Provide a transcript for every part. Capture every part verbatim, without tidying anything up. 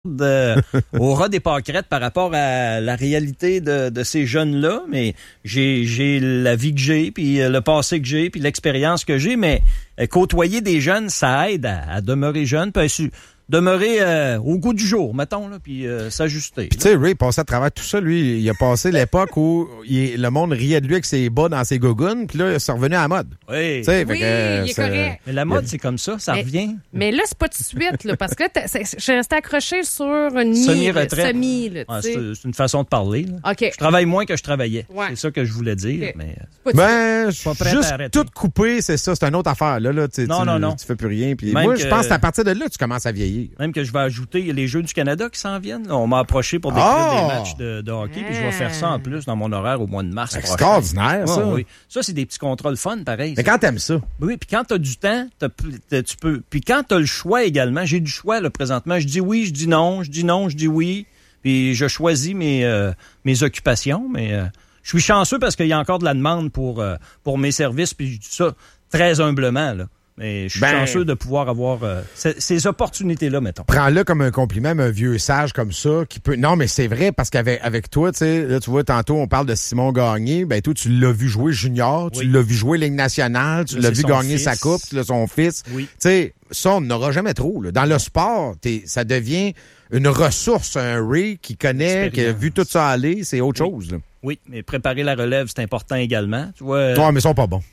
De, au ras des pâquerettes par rapport à la réalité de, de ces jeunes-là, mais j'ai, j'ai la vie que j'ai, puis le passé que j'ai, puis l'expérience que j'ai, mais côtoyer des jeunes, ça aide à, à demeurer jeune, puis demeurer euh, au goût du jour, mettons, là, puis euh, s'ajuster. Puis tu sais, Ray passait à travers tout ça, lui, il a passé l'époque où il, le monde riait de lui avec ses bas dans ses gougounes, puis là, c'est revenu à la mode. Oui, t'sais, oui fait que, il est correct. Mais la mode, c'est comme ça, ça mais, revient. Mais là, c'est pas tout de suite, là, parce que là, je suis resté accroché sur une semi-retraite. Semi, là, ouais, c'est, c'est une façon de parler. Là. Okay. Je travaille moins que je travaillais. Ouais. C'est ça que je voulais dire. Okay. Mais ben, pas juste tout couper, c'est ça, c'est une autre affaire. Là, là, non, tu, non, non. Tu fais plus rien. Puis même moi, que, je pense qu'à partir de là, tu commences à vieillir. Même que je vais ajouter, il y a les Jeux du Canada qui s'en viennent. Là. On m'a approché pour décrire oh! des matchs de, de hockey, puis je vais faire ça en plus dans mon horaire au mois de mars. Extraordinaire, prochain. ça. Ouais, oui. Ça, c'est des petits contrôles fun, pareil. Mais ça. quand t'aimes ça. Oui, puis quand t'as du temps, t'as, t'as, tu peux. Puis quand t'as le choix également, j'ai du choix là présentement. Je dis oui, je dis non, je dis non, je dis oui. Puis je choisis mes euh, mes occupations, mais euh, je suis chanceux parce qu'il y a encore de la demande pour euh, pour mes services, puis je dis ça très humblement là. Mais je suis ben, chanceux de pouvoir avoir euh, ces, ces opportunités-là, mettons. Prends-le comme un compliment, mais un vieux sage comme ça, qui peut... Non, mais c'est vrai, parce qu'avec avec toi, tu sais, là, tu vois, tantôt, on parle de Simon Gagné, ben toi, tu l'as vu jouer junior, oui. Tu l'as vu jouer Ligue nationale, tu là, l'as vu gagner fils. Sa coupe, tu l'as son fils. Oui. Tu sais, ça, on n'aura jamais trop. Là. Dans le sport, ça devient une ressource, un Ray qui connaît, qui a vu tout ça aller, c'est autre oui. chose. Là. Oui, mais préparer la relève, c'est important également. Tu vois... Euh... Ouais, mais ils sont pas bons.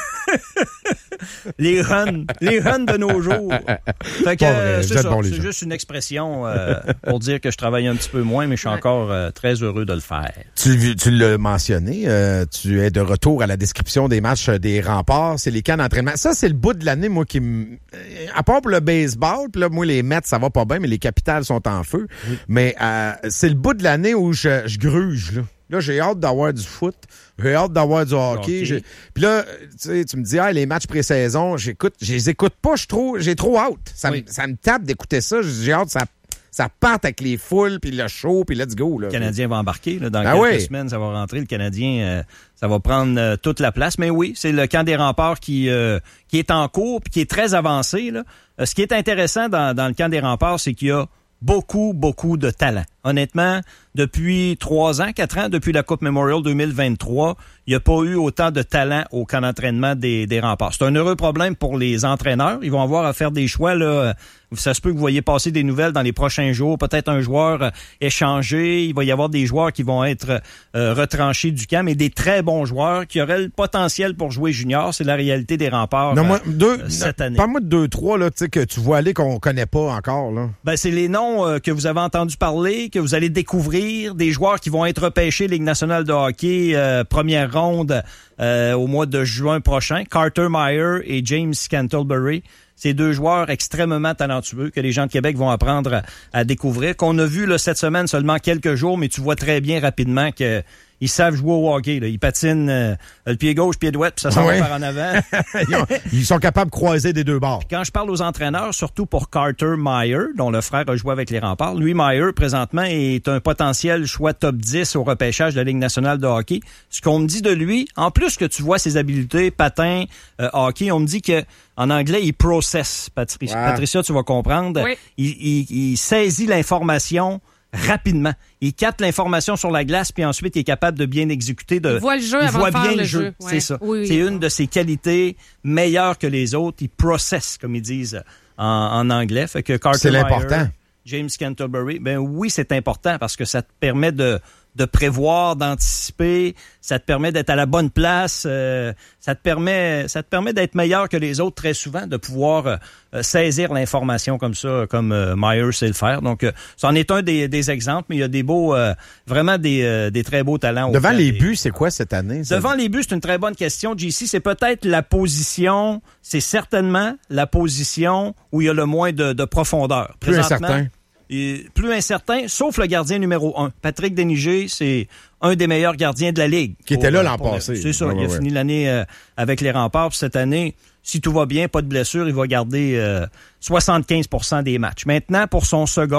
les runs, les runs de nos jours. Fait que, vrai, c'est, ça, bon, c'est juste une expression euh, pour dire que je travaille un petit peu moins, mais je suis encore euh, très heureux de le faire. Tu, tu l'as mentionné, euh, tu es de retour à la description des matchs des Remparts. C'est les camps d'entraînement. Ça, c'est le bout de l'année, moi, qui me... À part pour le baseball, puis là, moi, les Mets, ça va pas bien, mais les Capitals sont en feu. Oui. Mais euh, c'est le bout de l'année où je, je gruge, là. Là, j'ai hâte d'avoir du foot. J'ai hâte d'avoir du hockey. hockey. Puis là, tu sais, tu me dis, ah, les matchs pré-saison, j'écoute, je les écoute pas, je trop, j'ai trop hâte. Ça, oui. me, ça me tape d'écouter ça. J'ai hâte, ça, ça parte avec les foules, puis le show, puis let's go. Là. Le Canadien va embarquer. Là, dans ah quelques oui. semaines, ça va rentrer. Le Canadien, euh, ça va prendre euh, toute la place. Mais oui, c'est le camp des Remparts qui, euh, qui est en cours, puis qui est très avancé. Là. Euh, ce qui est intéressant dans, dans le camp des Remparts, c'est qu'il y a beaucoup, beaucoup de talent. Honnêtement, depuis trois ans, quatre ans, depuis la Coupe Memorial deux mille vingt-trois, il n'y a pas eu autant de talent au camp d'entraînement des, des Remparts. C'est un heureux problème pour les entraîneurs. Ils vont avoir à faire des choix. Là. Ça se peut que vous voyez passer des nouvelles dans les prochains jours. Peut-être un joueur euh, échangé. Il va y avoir des joueurs qui vont être euh, retranchés du camp, mais des très bons joueurs qui auraient le potentiel pour jouer junior. C'est la réalité des Remparts non, moi, deux, euh, cette année. Parle-moi de deux, trois là, que tu vois aller qu'on connaît pas encore. Là. Ben, c'est les noms euh, que vous avez entendu parler, que vous allez découvrir, des joueurs qui vont être repêchés Ligue nationale de hockey, euh, première ronde euh, au mois de juin prochain. Carter Meyer et James Scantlebury. Ces deux joueurs extrêmement talentueux que les gens de Québec vont apprendre à, à découvrir, qu'on a vu là, cette semaine seulement quelques jours, mais tu vois très bien rapidement que ils savent jouer au hockey. Là. Ils patinent euh, le pied gauche, pied droit, puis ça s'en va par en avant. ils, ont, ils sont capables de croiser des deux bords. Puis quand je parle aux entraîneurs, surtout pour Carter Meyer, dont le frère a joué avec les Remparts, lui, Meyer, présentement, est un potentiel choix top dix au repêchage de la Ligue nationale de hockey. Ce qu'on me dit de lui, en plus que tu vois ses habiletés, patin, euh, hockey, on me dit que en anglais, il process. Patricia, ouais. Patricia tu vas comprendre. Oui. Il, il, il saisit l'information rapidement. Il capte l'information sur la glace, puis ensuite, il est capable de bien exécuter. De, il voit le jeu il avant voit de faire bien le le jeu. jeu. Ouais. C'est ça. Oui, oui. C'est une de ses qualités meilleures que les autres. Il process, comme ils disent en, en anglais. Fait que Carter c'est Meyer, l'important. James Scantlebury, ben oui, c'est important parce que ça te permet de de prévoir, d'anticiper, ça te permet d'être à la bonne place, euh, ça te permet ça te permet d'être meilleur que les autres très souvent, de pouvoir euh, saisir l'information comme ça, comme euh, Meyer sait le faire. Donc, euh, c'en est un des, des exemples, mais il y a des beaux, euh, vraiment des, euh, des très beaux talents. Devant les des... buts, c'est quoi cette année? Ça? Devant les buts, c'est une très bonne question, J C. C'est peut-être la position, c'est certainement la position où il y a le moins de, de profondeur. Plus incertain. Et plus incertain, sauf le gardien numéro un. Patrick Denigé, c'est un des meilleurs gardiens de la Ligue. Qui était là l'an passé. Le, c'est ça, ouais, il a ouais. fini l'année euh, avec les Remparts. Puis cette année, si tout va bien, pas de blessure, il va garder euh, soixante-quinze pour cent des matchs. Maintenant, pour son second,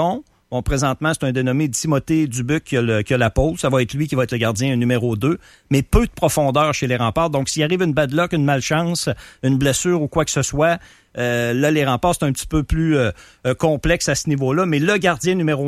Bon, présentement, c'est un dénommé Timothée Dubuc qui a, le, qui a la pole. Ça va être lui qui va être le gardien numéro deux. Mais peu de profondeur chez les Remparts. Donc, s'il arrive une bad luck, une malchance, une blessure ou quoi que ce soit, euh, là, les Remparts, c'est un petit peu plus euh, complexe à ce niveau-là. Mais le gardien numéro